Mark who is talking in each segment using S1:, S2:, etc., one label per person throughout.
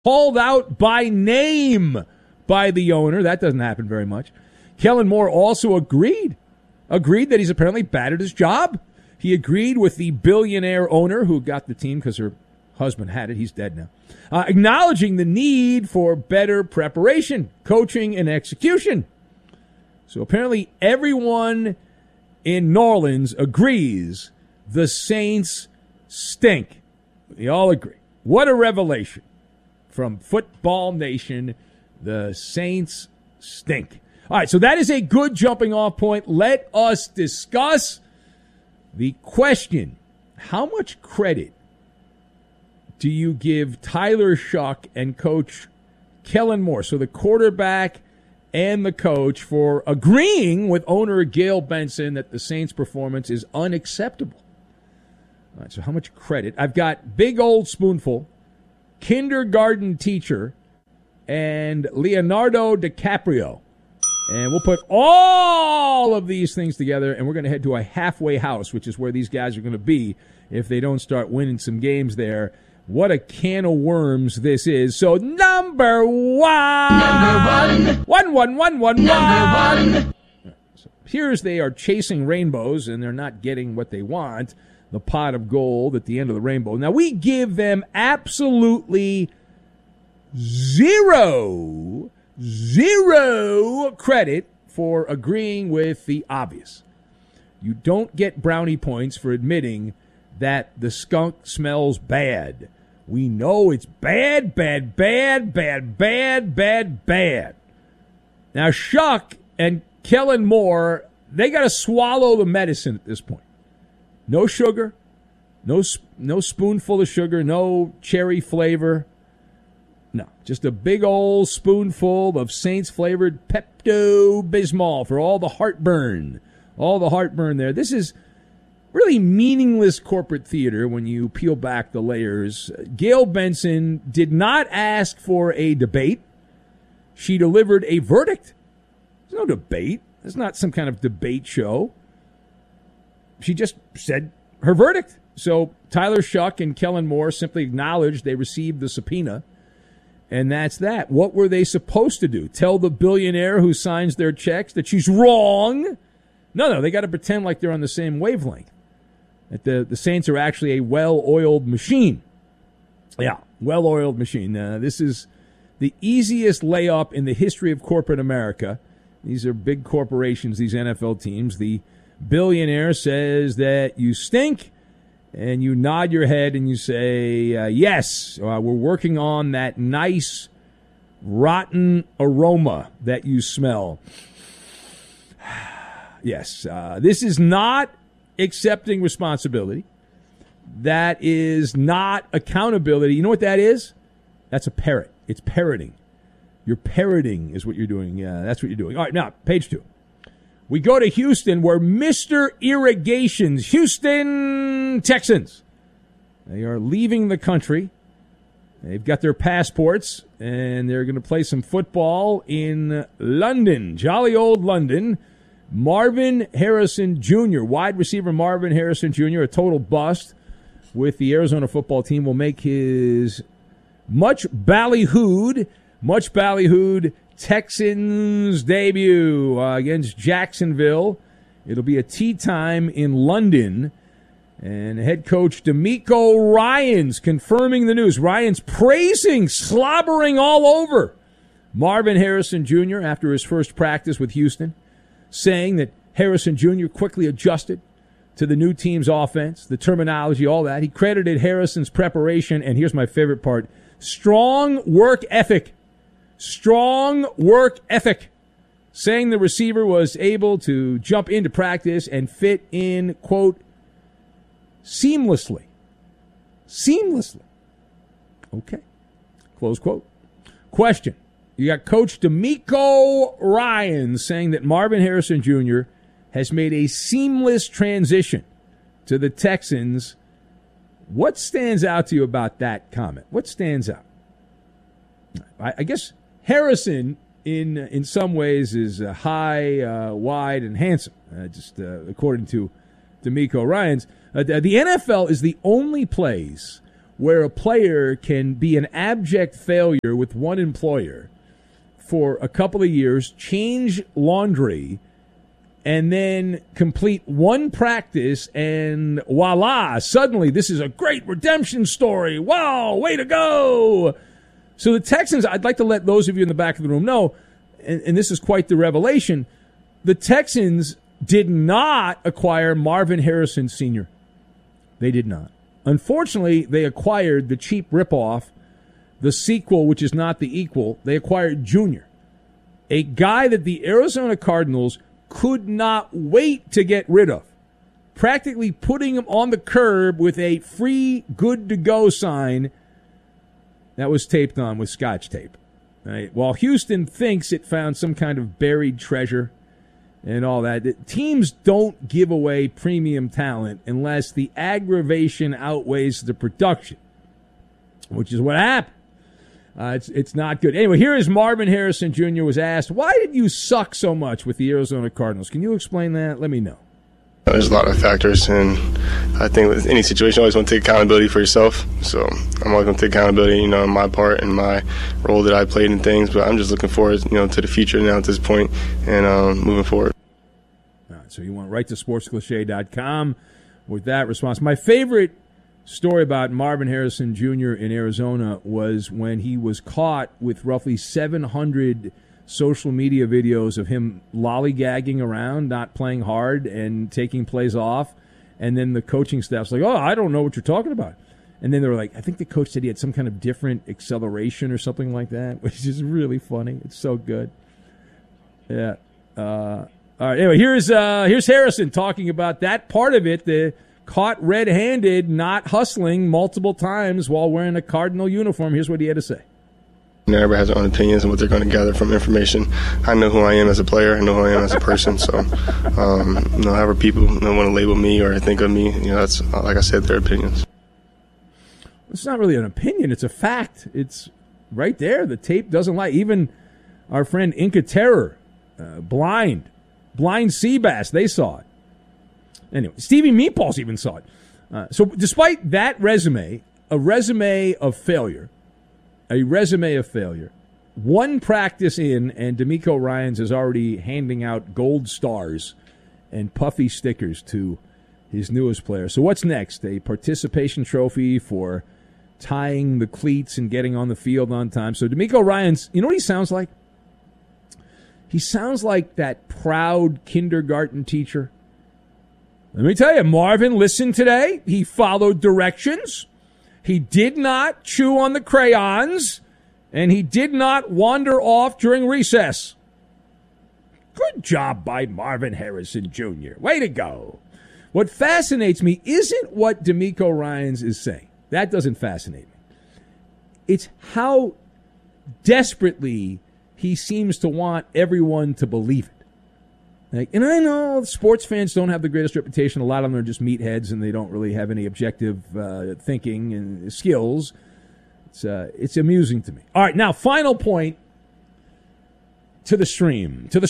S1: called out by name by the owner. That doesn't happen very much. Kellen Moore also agreed that he's apparently bad at his job. He agreed with the billionaire owner who got the team because her husband had it. He's dead now. Acknowledging the need for better preparation, coaching, and execution. So apparently everyone in New Orleans agrees the Saints stink. They all agree. What a revelation. From Football Nation, the Saints stink. All right, so that is a good jumping off point. Let us discuss the question. How much credit do you give Tyler Shough and Coach Kellen Moore, so the quarterback and the coach, for agreeing with owner Gayle Benson that the Saints' performance is unacceptable? All right, so how much credit? I've got big old spoonful, kindergarten teacher, and Leonardo DiCaprio. And we'll put all of these things together, and we're going to head to a halfway house, which is where these guys are going to be if they don't start winning some games there. What a can of worms this is. So number one. So here's they are chasing rainbows, and they're not getting what they want, the pot of gold at the end of the rainbow. Now, we give them absolutely zero credit for agreeing with the obvious. You don't get brownie points for admitting that the skunk smells bad. We know it's bad. Now, Shough and Kellen Moore, they got to swallow the medicine at this point. No sugar, no spoonful of sugar, no cherry flavor. No, just a big old spoonful of Saints-flavored Pepto-Bismol for all the heartburn. All the heartburn there. This is really meaningless corporate theater when you peel back the layers. Gayle Benson did not ask for a debate. She delivered a verdict. There's no debate. It's not some kind of debate show. She just said her verdict. So Tyler Shough and Kellen Moore simply acknowledged they received the subpoena. And that's that. What were they supposed to do? Tell the billionaire who signs their checks that she's wrong? No, they got to pretend like they're on the same wavelength. That the Saints are actually a well-oiled machine. Yeah, well-oiled machine. This is the easiest layup in the history of corporate America. These are big corporations, these NFL teams. The billionaire says that you stink, and you nod your head and you say, yes, we're working on that nice, rotten aroma that you smell. Yes, this is not accepting responsibility. That is not accountability. You know what that is? That's a parrot. It's parroting. You're parroting is what you're doing. That's what you're doing. All right, now, page 2. We go to Houston, where Mr. Irrigation's Houston Texans, they are leaving the country. They've got their passports, and they're going to play some football in London, jolly old London. Marvin Harrison Jr., wide receiver Marvin Harrison Jr., a total bust with the Arizona football team, will make his much ballyhooed Texans debut against Jacksonville. It'll be a tea time in London. And head coach DeMeco Ryans confirming the news. Ryans praising, slobbering all over Marvin Harrison Jr. after his first practice with Houston, saying that Harrison Jr. quickly adjusted to the new team's offense, the terminology, all that. He credited Harrison's preparation, and here's my favorite part, strong work ethic. Strong work ethic, saying the receiver was able to jump into practice and fit in, quote, seamlessly. Okay. Close quote. Question. You got Coach DeMeco Ryans saying that Marvin Harrison Jr. has made a seamless transition to the Texans. What stands out to you about that comment? What stands out? I guess Harrison, in some ways, is high, wide, and handsome, according to DeMeco Ryans. The NFL is the only place where a player can be an abject failure with one employer for a couple of years, change laundry, and then complete one practice, and voila, suddenly this is a great redemption story. Wow, way to go. So the Texans, I'd like to let those of you in the back of the room know, and this is quite the revelation, the Texans did not acquire Marvin Harrison Sr. They did not. Unfortunately, they acquired the cheap ripoff, the sequel, which is not the equal. They acquired Junior, a guy that the Arizona Cardinals could not wait to get rid of, practically putting him on the curb with a free good-to-go sign that was taped on with Scotch tape. Right? While Houston thinks it found some kind of buried treasure and all that, teams don't give away premium talent unless the aggravation outweighs the production, which is what happened. It's not good. Anyway, here is Marvin Harrison Jr. was asked, why did you suck so much with the Arizona Cardinals? Can you explain that? Let me know.
S2: There's a lot of factors, and I think with any situation, you always want to take accountability for yourself. So I'm always going to take accountability, in my part and my role that I played in things. But I'm just looking forward, to the future now at this point and moving forward.
S1: All right, so you want to write to sportscliche.com with that response. My favorite story about Marvin Harrison Jr. in Arizona was when he was caught with roughly 700 social media videos of him lollygagging around, not playing hard and taking plays off. And then the coaching staff's like, oh, I don't know what you're talking about. And then they were like, I think the coach said he had some kind of different acceleration or something like that, which is really funny. It's so good. Yeah. All right. Anyway, here's Harrison talking about that part of it, the caught red-handed, not hustling multiple times while wearing a Cardinal uniform. Here's what he had to say.
S2: Everybody has their own opinions and what they're going to gather from information. I know who I am as a player. I know who I am as a person. So, however people want to label me or think of me, that's, like I said, their opinions.
S1: It's not really an opinion. It's a fact. It's right there. The tape doesn't lie. Even our friend Inca Terror, blind Seabass, they saw it. Anyway, Stevie Meatballs even saw it. So despite that resume, a resume of failure, one practice in, and D'Amico Ryans is already handing out gold stars and puffy stickers to his newest player. So what's next? A participation trophy for tying the cleats and getting on the field on time. So D'Amico Ryans, you know what he sounds like? He sounds like that proud kindergarten teacher. Let me tell you, Marvin listened today. He followed directions. He did not chew on the crayons, and he did not wander off during recess. Good job by Marvin Harrison Jr. Way to go. What fascinates me isn't what D'Amico Ryans is saying. That doesn't fascinate me. It's how desperately he seems to want everyone to believe it. And I know sports fans don't have the greatest reputation. A lot of them are just meatheads, and they don't really have any objective thinking and skills. It's amusing to me. All right, now, final point. To the stream. So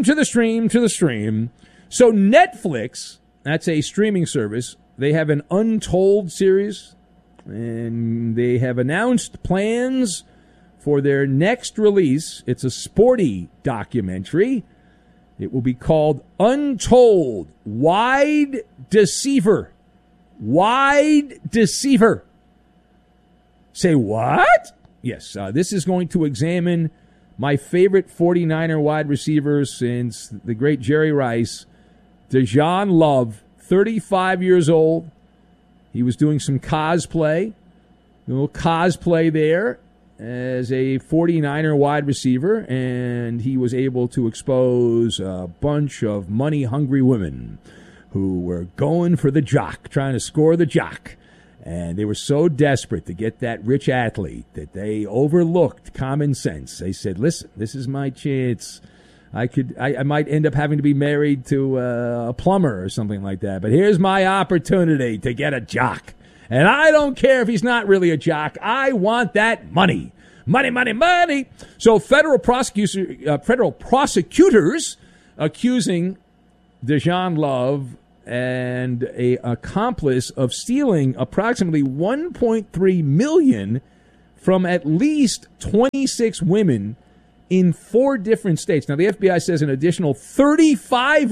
S1: Netflix, that's a streaming service. They have an Untold series, and they have announced plans for their next release. It's a sporty documentary. It will be called Untold Wide Deceiver. Wide Deceiver. Say what? Yes, this is going to examine my favorite 49er wide receiver since the great Jerry Rice, Dejan Love, 35 years old. He was doing some cosplay, a little cosplay there as a 49er wide receiver, and he was able to expose a bunch of money-hungry women who were going for the jock, trying to score the jock. And they were so desperate to get that rich athlete that they overlooked common sense. They said, listen, this is my chance. I might end up having to be married to a plumber or something like that, but here's my opportunity to get a jock. And I don't care if he's not really a jock. I want that money. Money, money, money. So federal prosecutors accusing Dejan Love and a accomplice of stealing approximately $1.3 million from at least 26 women in 4 different states. Now, the FBI says an additional 35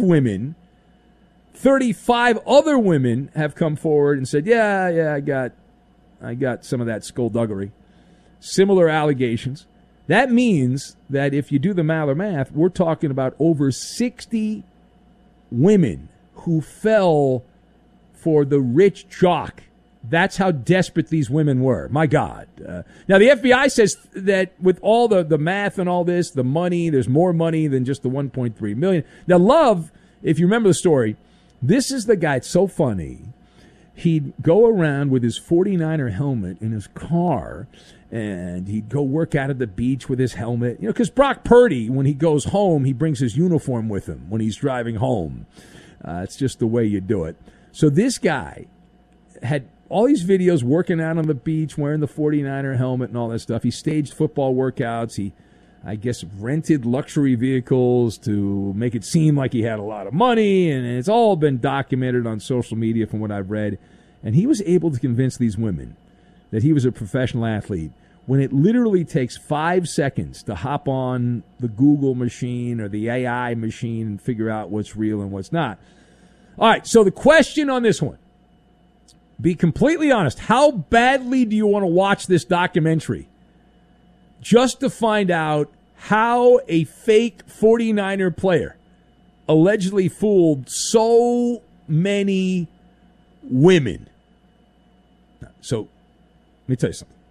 S1: other women have come forward and said, yeah, I got some of that skullduggery. Similar allegations. That means that if you do the Maller math, we're talking about over 60 women who fell for the rich jock. That's how desperate these women were. My God. Now, the FBI says that with all the math and all this, the money, there's more money than just the $1.3 million. Now, Love, if you remember the story, this is the guy. It's so funny. He'd go around with his 49er helmet in his car, and he'd go work out at the beach with his helmet. You know, because Brock Purdy, when he goes home, he brings his uniform with him when he's driving home. It's just the way you do it. So this guy had all these videos working out on the beach, wearing the 49er helmet and all that stuff. He staged football workouts. He, I guess, rented luxury vehicles to make it seem like he had a lot of money, and it's all been documented on social media from what I've read. And he was able to convince these women that he was a professional athlete when it literally takes 5 seconds to hop on the Google machine or the AI machine and figure out what's real and what's not. All right, so the question on this one, be completely honest, how badly do you want to watch this documentary just to find out how a fake 49er player allegedly fooled so many women? So, let me tell you something.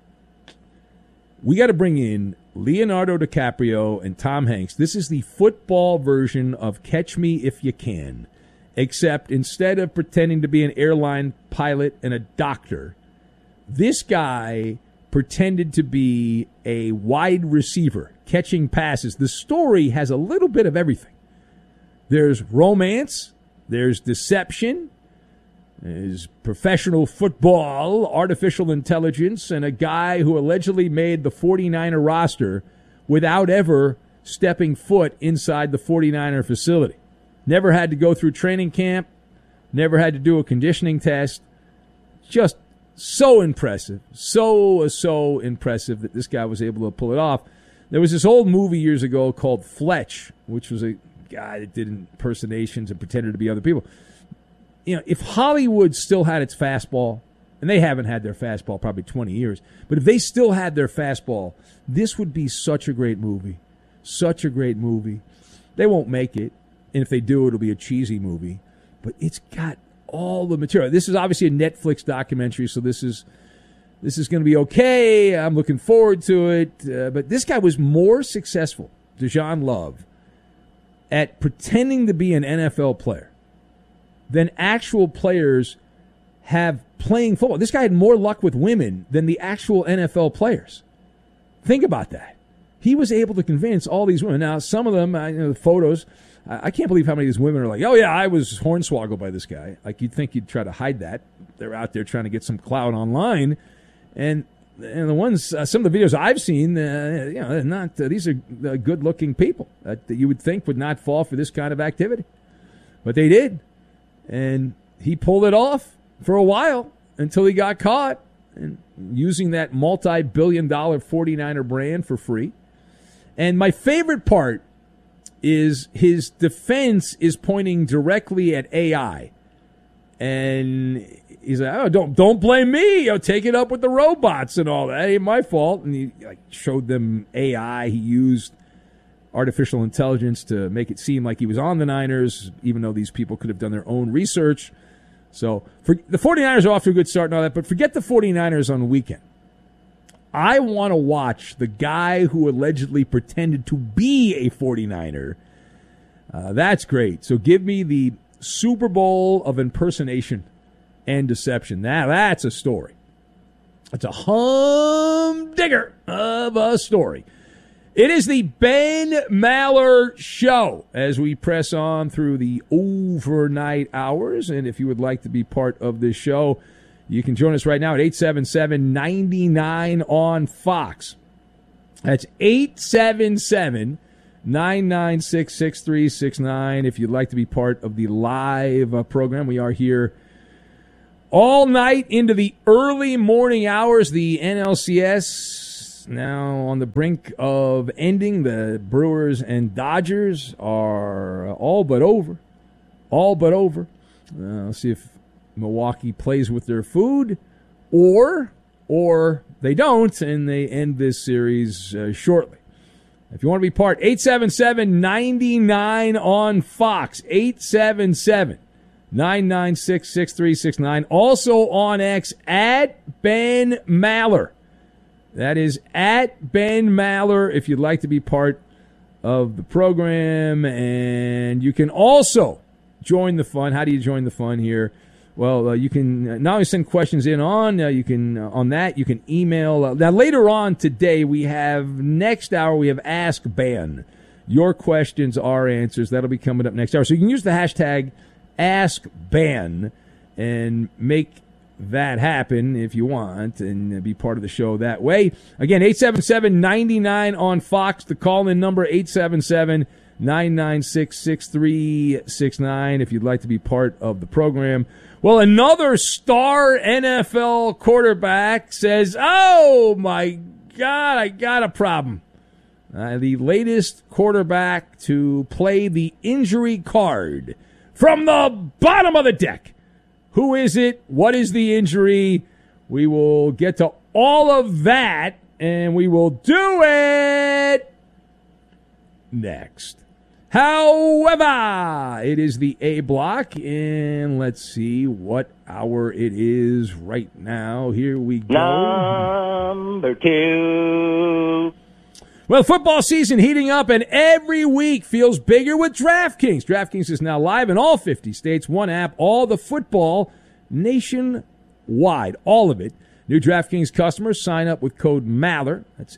S1: We got to bring in Leonardo DiCaprio and Tom Hanks. This is the football version of Catch Me If You Can, except instead of pretending to be an airline pilot and a doctor, this guy pretended to be a wide receiver catching passes. The story has a little bit of everything. There's romance, there's deception, there's professional football, artificial intelligence, and a guy who allegedly made the 49er roster without ever stepping foot inside the 49er facility. Never had to go through training camp, never had to do a conditioning test. Just so impressive, so impressive that this guy was able to pull it off. There was this old movie years ago called Fletch, which was a guy that did impersonations and pretended to be other people. You know, if Hollywood still had its fastball, and they haven't had their fastball probably 20 years, but if they still had their fastball, this would be such a great movie. Such a great movie. They won't make it, and if they do, it'll be a cheesy movie. But it's got all the material. This is obviously a Netflix documentary, so this is going to be okay. I'm looking forward to it. But this guy was more successful, Dejan Love, at pretending to be an NFL player than actual players have playing football. This guy had more luck with women than the actual NFL players. Think about that. He was able to convince all these women. Now, some of them, the photos, I can't believe how many of these women are like, oh, yeah, I was hornswoggled by this guy. Like, you'd think you'd try to hide that. They're out there trying to get some clout online. And the ones, some of the videos I've seen, they're not, these are good-looking people that you would think would not fall for this kind of activity. But they did. And he pulled it off for a while until he got caught and using that multi-billion-dollar 49er brand for free. And my favorite part is his defense is pointing directly at AI. And he's like, oh, don't blame me. Take it up with the robots and all that. It ain't my fault. And he showed them AI. He used artificial intelligence to make it seem like he was on the Niners, even though these people could have done their own research. So for the 49ers are off to a good start and all that, but forget the 49ers on the weekend. I want to watch the guy who allegedly pretended to be a 49er. That's great. So give me the Super Bowl of impersonation and deception. Now that's a story. It's a humdinger of a story. It is the Ben Maller Show as we press on through the overnight hours. And if you would like to be part of this show, you can join us right now at 877-99 on Fox. That's 877-99 996-6369 if you'd like to be part of the live program. We are here all night into the early morning hours. The NLCS now on the brink of ending. The Brewers and Dodgers are all but over. Let's see if Milwaukee plays with their food or they don't, and they end this series shortly. If you want to be part, 877-99 on Fox, 877-996-6369. Also on X, at Ben Maller. That is at Ben Maller if you'd like to be part of the program. And you can also join the fun. How do you join the fun here? Well, you can not only send questions in on that, you can email. Now, later on today, next hour, we have Ask Ben. Your questions, our answers. That'll be coming up next hour. So you can use the hashtag AskBen and make that happen if you want and be part of the show that way. Again, 877-99 on Fox. The call-in number, 877-996-6369 if you'd like to be part of the program. Well, another star NFL quarterback says, oh, my God, I got a problem. The latest quarterback to play the injury card from the bottom of the deck. Who is it? What is the injury? We will get to all of that, and we will do it next. However, it is the A block, and let's see what hour it is right now. Here we go.
S3: Number 2.
S1: Well, football season heating up, and every week feels bigger with DraftKings. DraftKings is now live in all 50 states. One app, all the football nationwide, all of it. New DraftKings customers sign up with code MALLER. That's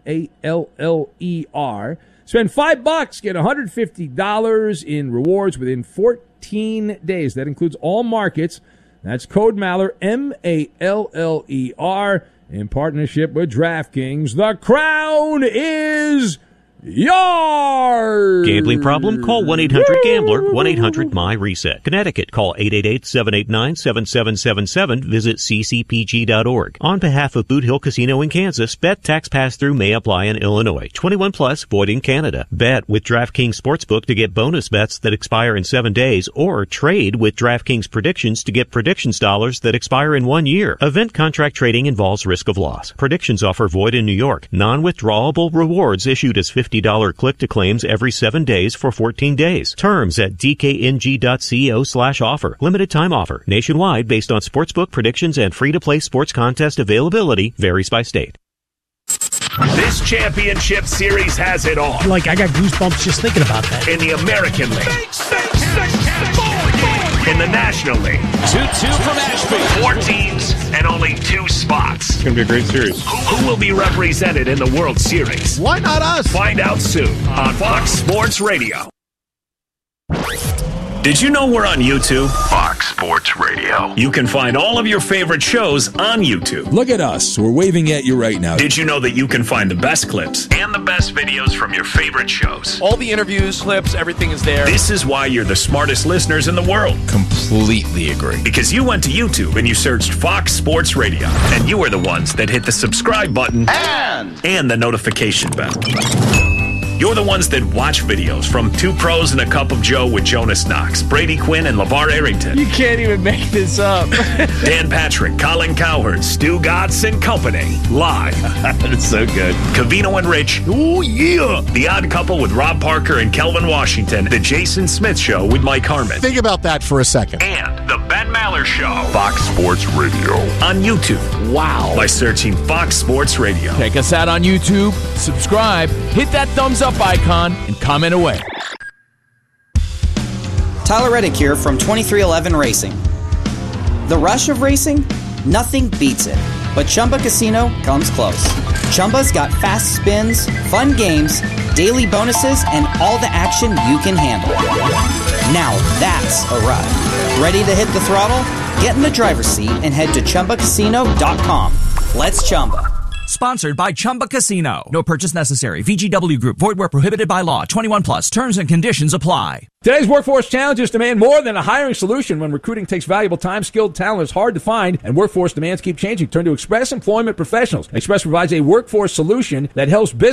S1: MALLER. Spend $5, get $150 in rewards within 14 days. That includes all markets. That's code MALLER, MALLER, in partnership with DraftKings. The crown is yours.
S4: Gambling problem? Call 1-800-GAMBLER, 1-800-MY-RESET. Connecticut, call 888-789-7777. Visit ccpg.org. On behalf of Boot Hill Casino in Kansas, bet tax pass-through may apply in Illinois. 21 plus, void in Canada. Bet with DraftKings Sportsbook to get bonus bets that expire in 7 days, or trade with DraftKings Predictions to get predictions dollars that expire in 1 year. Event contract trading involves risk of loss. Predictions offer void in New York. Non-withdrawable rewards issued as $50 click-to-claims every 7 days for 14 days. Terms at dkng.co/offer. Limited time offer. Nationwide based on sportsbook predictions and free-to-play sports contest availability. Varies by state.
S5: This championship series has it all.
S6: I got goosebumps just thinking about that.
S5: In the American League. In the National League.
S7: 2-2 from Ashby.
S5: 4 teams and only 2 spots.
S2: It's going to be a great series.
S5: Who will be represented in the World Series?
S7: Why not us?
S5: Find out soon on Fox Sports Radio. Did you know we're on YouTube? Fox Sports Radio. You can find all of your favorite shows on YouTube.
S8: Look at us. We're waving at you right now.
S5: Did you know that you can find the best clips and the best videos from your favorite shows?
S7: All the interviews, clips, everything is there.
S5: This is why you're the smartest listeners in the world.
S8: Completely agree.
S5: Because you went to YouTube and you searched Fox Sports Radio. And you are the ones that hit the subscribe button and the notification bell. You're the ones that watch videos from Two Pros and a Cup of Joe with Jonas Knox, Brady Quinn, and LeVar Arrington.
S7: You can't even make this up.
S5: Dan Patrick, Colin Cowherd, Stu Gatz, and company. Live.
S7: That's so good.
S5: Covino and Rich. Oh, yeah. The Odd Couple with Rob Parker and Kelvin Washington. The Jason Smith Show with Mike Harmon.
S6: Think about that for a second.
S5: And The Ben Maller Show. Fox Sports Radio. On YouTube.
S7: Wow.
S5: By searching Fox Sports Radio.
S7: Check us out on YouTube. Subscribe. Hit that thumbs up icon and comment away.
S9: Tyler Reddick here from 2311 Racing. The rush of racing? Nothing beats it. But Chumba Casino comes close. Chumba's got fast spins, fun games, daily bonuses, and all the action you can handle. Now that's a ride. Ready to hit the throttle? Get in the driver's seat and head to ChumbaCasino.com. Let's Chumba.
S10: Sponsored by Chumba Casino. No purchase necessary. VGW Group. Void where prohibited by law. 21 plus. Terms and conditions apply.
S1: Today's workforce challenges demand more than a hiring solution. When recruiting takes valuable time, skilled talent is hard to find, and workforce demands keep changing. Turn to Express Employment Professionals. Express provides a workforce solution that helps business